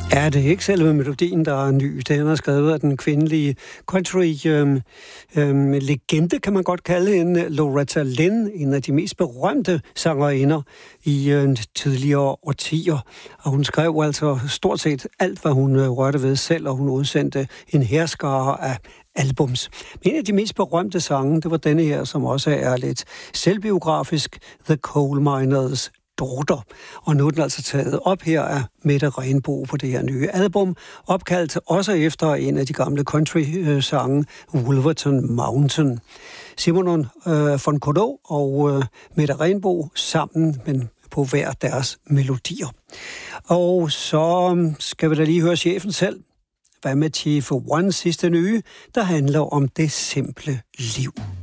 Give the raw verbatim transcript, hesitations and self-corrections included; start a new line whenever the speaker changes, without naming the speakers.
Ja, det er ikke selve melodien, der er ny. Den er skrevet af den kvindelige country-legende, øhm, øhm, kan man godt kalde hende, Loretta Lynn, en af de mest berømte sangerinder i øh, tidligere årtier. Og hun skrev altså stort set alt, hvad hun øh, rørte ved selv, og hun udsendte en herskare af albums. Men en af de mest berømte sange, det var denne her, som også er lidt selvbiografisk, The Coal Miners' Daughter. Og nu er den altså taget op her af Mette Renbo på det her nye album, opkaldt også efter en af de gamle country-sange, Wolverton Mountain. Simon øh, von Kodå og øh, Mette Renbo sammen, men på hver deres melodier. Og så skal vi da lige høre chefen selv. Hvad med Chief One sidste nye, der handler om det simple liv.